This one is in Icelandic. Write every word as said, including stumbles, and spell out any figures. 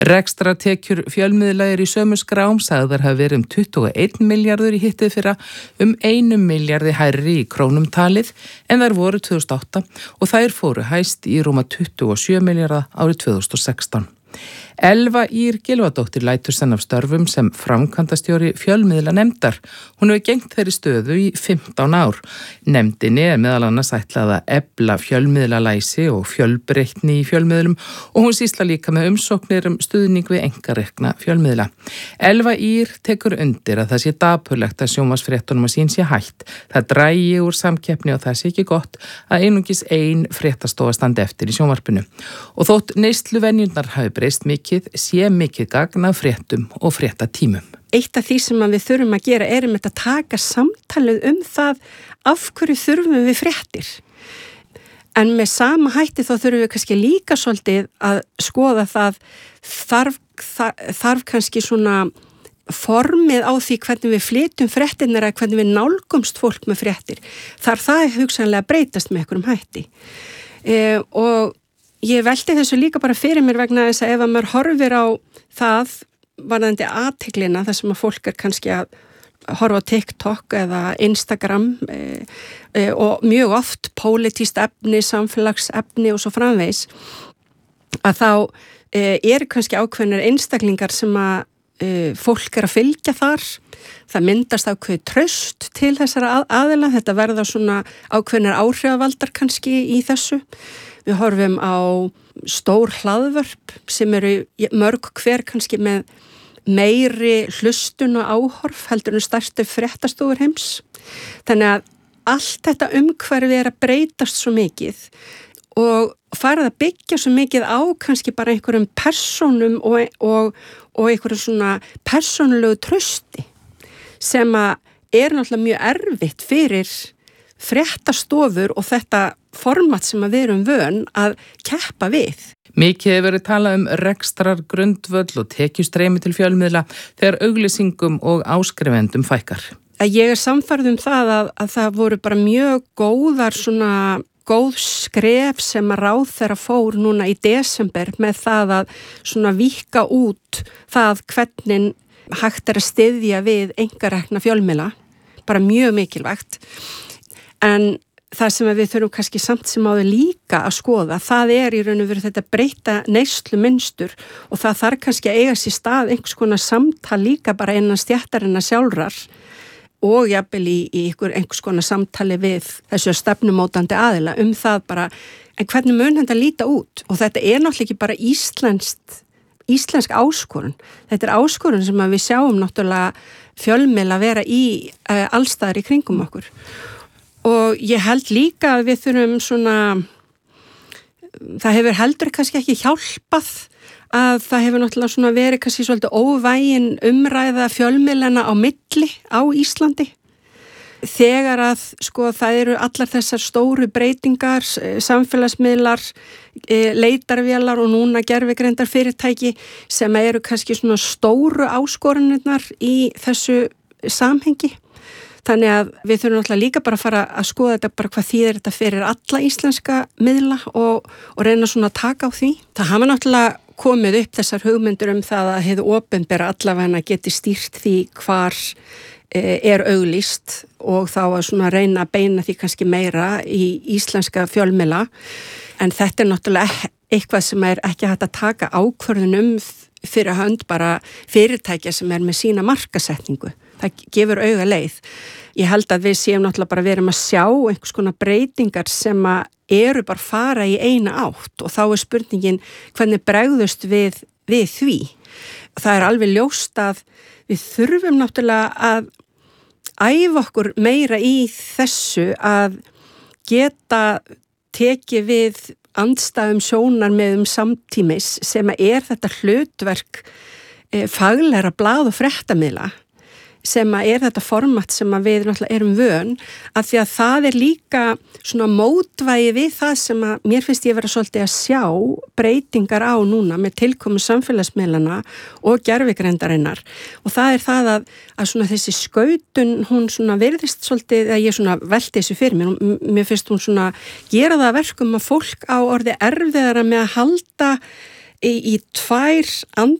Rekstratekjur fjölmiðla er í sömu skrám, sagðar hafa verið um tuttugu og einn milljarður í hittið fyrra, um einum milljarði hærri í krónum talið en þær voru tvö þúsund og átta og þær fóru hæst í rúma tuttugu og sjö milljarða árið tvö þúsund og sextán. Elva Ýr Gylfadóttir lætur senn af störfum sem framkvæmdastjóri fjölmiðla nefndar. Hún hefur gegnt þeirri stöðu í fimmtán ár. Nefndinni er meðal annars ætlað að efla fjölmiðlalæsi og fjölbreytni í fjölmiðlum og hún sýsla líka með umsóknir um stuðning við einkarekna fjölmiðla. Elva Ýr tekur undir að það sé dapurlegt að sjónvarpsfréttunum að sín sé hætt. Það dragi úr samkeppni og það sé ekki gott að einungis ein fréttastofa standi eftir í sjónvarpinu. Og þótt neysluvenjurnar hafi breyst mikið, sé mikið gagn af fréttum og fréttatímum. Eitt af því sem við þurfum að gera er um þetta að taka samtalið um það af hverju þurfum við fréttir. En með sama hætti þá þurfum við kannski líka svolítið að skoða það þarf, þarf, þarf kannski svona formið á því hvernig við flytjum fréttirnar eða hvernig við nálgumst fólk með fréttir. Þar það er hugsanlega að breytast með einhverjum hætti. E, og Ég velti þessu líka bara fyrir mér vegna þess að ef að maður horfir á það varðandi athyglinna þar sem að fólk er kannski að horfa á TikTok eða Instagram e, e, og mjög oft pólitískt efni, samfélagsefni og svo framvegis að þá e, eru kannski ákveðnir einstaklingar sem að e, fólk er að fylgja þar. Það myndast ákveð traust til þessara að, aðila, þetta verða svona ákveðnir áhrifavaldar kannski í þessu. Við horfum á stór hlaðvörp sem eru mörg hver kannski með meiri hlustun og áhorf heldur en stærstu fréttastofur heims. Þannig að allt þetta umhverfi er að breytast svo mikið og farið að byggja svo mikið á kannski bara einhverjum persónum og, og, og einhverjum svona persónulegu trausti sem að er náttúrulega mjög erfitt fyrir fréttastofur og þetta format sem að við erum vön að keppa við. Mikið hefur verið talað um rekstrar grundvöll og tekjustreymi til fjölmiðla þegar auglýsingum og áskrifendum fækkar. Ég er samfærð um það að, að það voru bara mjög góðar svona góð skref sem að ráðherra fór núna í desember með það að svona víkka út það hvernig hægt er að styðja við einkarekna fjölmiðla. Bara mjög mikilvægt. En það sem við þurfum kannski samt sem áður líka að skoða, það er í raun og veru þetta breyta neyslu mynstur og það þarf kannski að eiga sér stað einhvers konar samtal líka bara innan stéttarinnar sjálfrar og jafnvel í, í einhver, einhvers konar samtali við þessu stefnumótandi aðila um það bara, en hvernig mun þetta líta út? Og þetta er náttúrulega ekki bara íslenskt, íslensk áskorun. Þetta er áskorun sem að við sjáum náttúrulega fjölmiðla vera í uh, allstaðar í kringum okkur. Og ég held líka að við þurfum svona, það hefur heldur kannski ekki hjálpað að það hefur náttúrulega svona verið kannski svolítið óvægin umræða fjölmiðlana á milli á Íslandi. Þegar að sko það eru allar þessar stóru breytingar, samfélagsmiðlar, leitarvélar og núna gervigreindar fyrirtæki sem eru kannski svona stóru áskorunirnar í þessu samhengi. Þannig að við þurfum náttúrulega líka bara að fara að skoða þetta bara hvað þýðir þetta fyrir alla íslenska miðla og, og reyna svona að taka á því. Það hafa náttúrulega komið upp þessar hugmyndur um það að hefðu opinbera allavega geti stýrt því hvar e, er auglýst og þá að svona reyna að beina því kannski meira í íslenska fjölmiðla. En þetta er náttúrulega eitthvað sem er ekki hægt að taka ákvörðunum fyrir hönd bara fyrirtækja sem er með sína markasetningu. Það gefur auga leið. Ég held að við séum náttúrulega bara verum að sjá einhvers konar breytingar sem að eru bara fara í eina átt og þá er spurningin hvernig bregðust við, við því. Það er alveg ljóst að við þurfum náttúrulega að æfa okkur meira í þessu að geta tekið við andstæðum sjónarmiðum samtímis sem að er þetta hlutverk e, faglegra blað- og fréttamiðla sem að er þetta format sem að við náttúrulega erum vön af því að það er líka svona mótvægi við það sem að mér finnst ég vera svolítið að sjá breytingar á núna með tilkomu samfélagsmiðlana og gervigreindarinnar og það er það að, að svona þessi skautun hún svona virðist svolítið að ég svona velti þessu fyrir mér og mér finnst hún svona gera það verkum að fólk á orði erfiðara með að halda í, í tvær